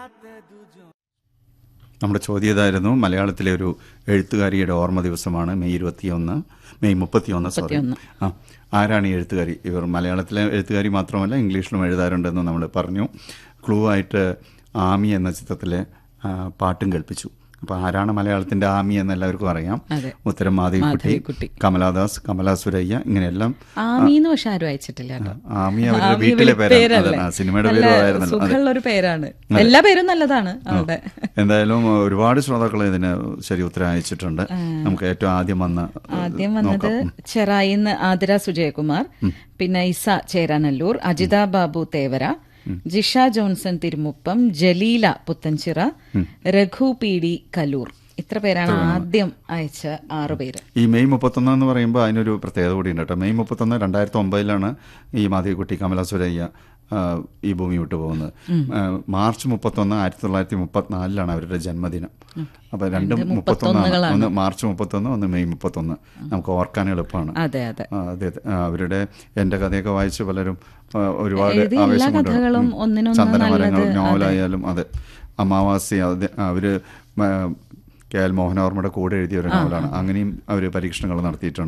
നമ്മുടെ ചോദ്യം ഇതായിരുന്നു, മലയാളത്തിലെ ഒരു എഴുത്തുകാരിയുടെ ഓർമ്മ ദിവസമാണ് മെയ് 31 സോറി. ആരാണ് ഈ എഴുത്തുകാരി? ഇവർ മലയാളത്തിലെ എഴുത്തുകാരി മാത്രമല്ല ഇംഗ്ലീഷിലും എഴുതാറുണ്ടെന്ന് നമ്മൾ പറഞ്ഞു. ക്ലൂ ആയിട്ട് ആമി എന്ന ചിത്രത്തിലെ പാട്ടും കേൾപ്പിച്ചു. അപ്പോൾ ആരാണ് മലയാളത്തിന്റെ ആമി എന്ന് എല്ലാവർക്കും അറിയാം. ഉത്തരം മാധവിക്കുട്ടി, കമലാദാസ്, കമലാസുരയ്യ, ഇങ്ങനെയെല്ലാം. ആമിന്ന് പക്ഷെ ആരും അയച്ചിട്ടില്ല. ആമി അവരുടെ വീട്ടിലെ പേരാണ്, സിനിമയുടെ പേര് പേരാണ്. എല്ലാ പേരും നല്ലതാണ്. എന്തായാലും ഒരുപാട് ശ്രോതാക്കൾ ഇതിന് ശരി ഉത്തരം അയച്ചിട്ടുണ്ട്. നമുക്ക് ഏറ്റവും ആദ്യം വന്നത് ചെറായിന്ന് ആതിര സുജയകുമാർ, പിന്നെ Isa Cheranallur, Ajitha Babu Thevara, Jisha Johnson Thirumuppam, Jaleela Puthenchira, Raghu P D Kaloor. ഇത്ര പേരാണ് ആദ്യം അയച്ച 6 പേര്. ഈ മെയ് 31 എന്ന് പറയുമ്പോൾ അതിനൊരു പ്രത്യേകത കൂടി ഉണ്ട് കേട്ടോ. മെയ് 31 2009 ഈ മാധവിക്കുട്ടി, കമലാസുരയ്യ ഈ ഭൂമി വിട്ടു പോകുന്നത്. മാർച്ച് 31 1934 അവരുടെ ജന്മദിനം. അപ്പോൾ രണ്ടും 31, ഒന്ന് മാർച്ച് 31, ഒന്ന് മെയ് 31. നമുക്ക് ഓർക്കാൻ എളുപ്പമാണ്. അവരുടെ എൻ്റെ കഥയൊക്കെ വായിച്ച് പലരും ഒരുപാട് ആവേശമുണ്ട്. ചന്ദനമരങ്ങൾ നോവലായാലും അതെ, അമാവാസി, അവര് കെ എൽ മോഹനവർമ്മയുടെ കൂടെ എഴുതിയ ഒരു നോവലാണ്. അങ്ങനെയും അവർ പരീക്ഷണങ്ങൾ നടത്തിയിട്ടുണ്ട്.